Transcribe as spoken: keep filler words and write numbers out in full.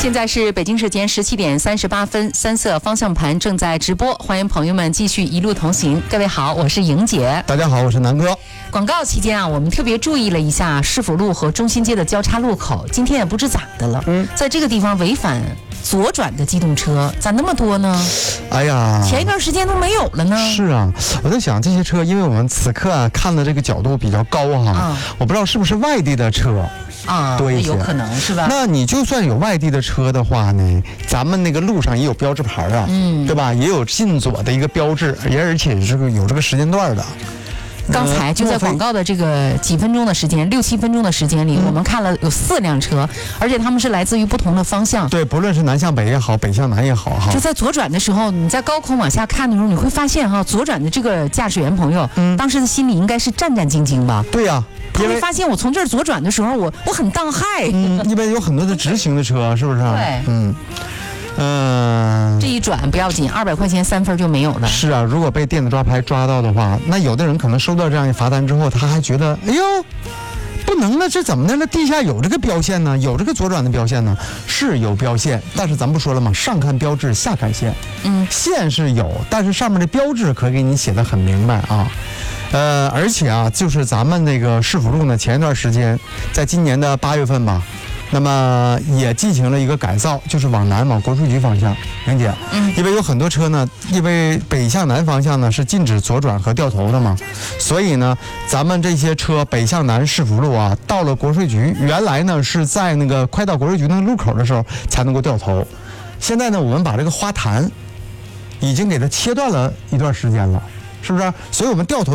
现在是北京时间十七点三十八分，三色方向盘正在直播，欢迎朋友们继续一路同行。各位好，我是莹姐。 大家好，我是南哥。 广告期间啊，我们特别注意了一下市府路和中心街的交叉路口，今天也不知咋的了，嗯，在这个地方违反左转的机动车咋那么多呢？ 哎呀， 前一段时间都没有了呢。 是啊，我在想这些车，因为我们此刻啊看的这个角度比较高哈、啊，我不知道是不是外地的车。 啊，多一些，有可能是吧？ 那你就算有外地的车的话呢，咱们那个路上也有标志牌啊，嗯，对吧？也有进左的一个标志，也而且是个有这个时间段的。 刚才就在广告的这个几分钟的时间，六七分钟的时间里，嗯、我们看了有四辆车，而且他们是来自于不同的方向。 对，不论是南向北也好，北向南也好哈。 就在左转的时候，你在高空往下看的时候，你会发现哈，左转的这个驾驶员朋友，嗯，当时的心里应该是战战兢兢吧？ 对呀、啊。 他会发现我从这儿左转的时候，我我很当害。 嗯，因为有很多的直行的车，是不是？ 对， 嗯。嗯、 呃，这一转不要紧，二百块钱三分就没有了。 是啊，如果被电子抓拍抓到的话，那有的人可能收到这样一罚单之后，他还觉得，哎呦，不能了，这怎么的了？地下有这个标线呢，有这个左转的标线呢，是有标线，但是咱不说了吗？上看标志，下看线。嗯，线是有，但是上面的标志可给你写得很明白啊。呃，而且啊，就是咱们那个市府路呢，前一段时间，在今年的八月份吧。那么也进行了一个改造，就是往南往国税局方向，莹姐，嗯，因为有很多车呢，因为北向南方向呢是禁止左转和掉头的嘛，所以呢，咱们这些车北向南市府路啊，到了国税局，原来呢是在那个快到国税局那个路口的时候才能够掉头，现在呢，我们把这个花坛已经给它切断了一段时间了，是不是？所以我们掉头。